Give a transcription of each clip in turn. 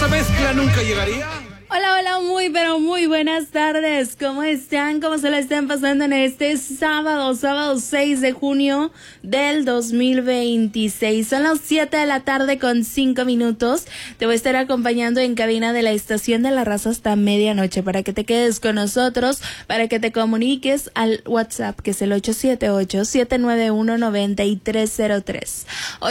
esa mezcla nunca llegaría? Hola, hola, muy pero muy buenas tardes. ¿Cómo están? ¿Cómo se la están pasando en este sábado 6 de junio del 2026? Son las 7 de la tarde con 5 minutos. Te voy a estar acompañando en cabina de la Estación de la Raza hasta medianoche para que te quedes con nosotros, para que te comuniques al WhatsApp, que es el 878-791-9303.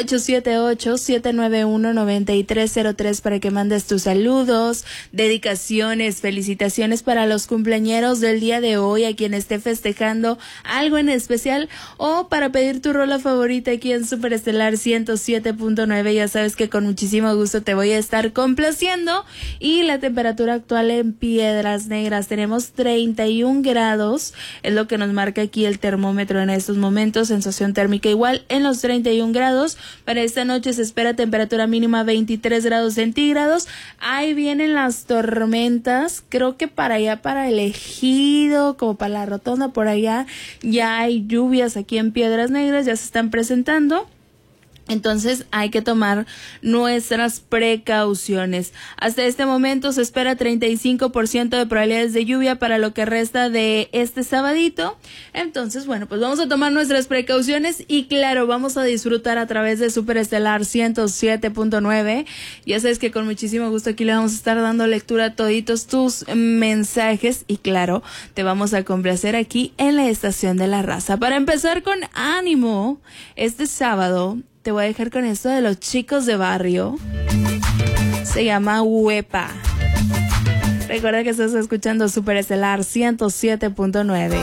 878-791-9303 para que mandes tus saludos, dedicaciones, felicitaciones para los cumpleañeros del día de hoy, a quien esté festejando algo en especial, o para pedir tu rola favorita aquí en Super Estelar 107.9. Ya sabes que con muchísimo gusto te voy a estar complaciendo. Y la temperatura actual en Piedras Negras, tenemos 31 grados, es lo que nos marca aquí el termómetro en estos momentos. Sensación térmica igual en los 31 grados. Para esta noche se espera temperatura mínima 23 grados centígrados. Ahí vienen las tormentas, creo que para allá, para el Ejido, como para la Rotonda, por allá ya hay lluvias. Aquí en Piedras Negras ya se están presentando. Entonces hay que tomar nuestras precauciones. Hasta este momento se espera 35% de probabilidades de lluvia para lo que resta de este sabadito. Entonces, bueno, pues vamos a tomar nuestras precauciones y claro, vamos a disfrutar a través de Super Estelar 107.9. Ya sabes que con muchísimo gusto aquí le vamos a estar dando lectura a toditos tus mensajes y claro, te vamos a complacer aquí en la Estación de la Raza. Para empezar con ánimo, este sábado te voy a dejar con esto de Los Chicos de Barrio. Se llama Huepa. Recuerda que estás escuchando Super Estelar 107.9.